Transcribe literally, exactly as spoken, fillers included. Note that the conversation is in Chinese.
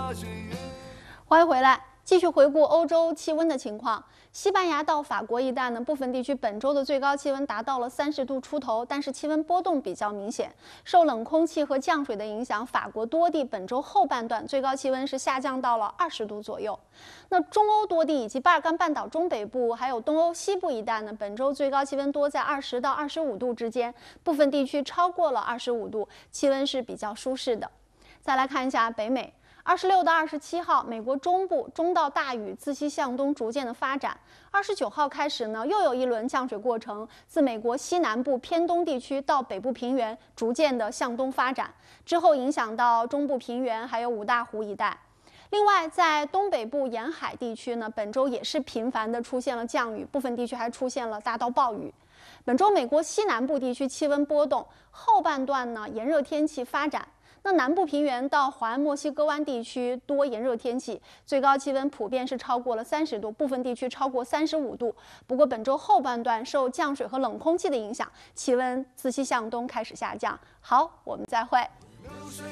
欢迎回来，继续回顾欧洲气温的情况。西班牙到法国一带呢，部分地区本周的最高气温达到了三十度出头，但是气温波动比较明显。受冷空气和降水的影响，法国多地本周后半段最高气温是下降到了二十度左右。那中欧多地以及巴尔干半岛中北部还有东欧西部一带呢，本周最高气温多在二十到二十五度之间，部分地区超过了二十五度，气温是比较舒适的。再来看一下北美。二十六到二十七号，美国中部中到大雨自西向东逐渐的发展。二十九号开始呢，又有一轮降水过程，自美国西南部偏东地区到北部平原逐渐的向东发展，之后影响到中部平原还有五大湖一带。另外，在东北部沿海地区呢，本周也是频繁的出现了降雨，部分地区还出现了大到暴雨。本周美国西南部地区气温波动，后半段呢炎热天气发展。那南部平原到华岸墨西哥湾地区多炎热天气，最高气温普遍是超过了三十度，部分地区超过三十五度。不过本周后半段受降水和冷空气的影响，气温自西向东开始下降。好，我们再会。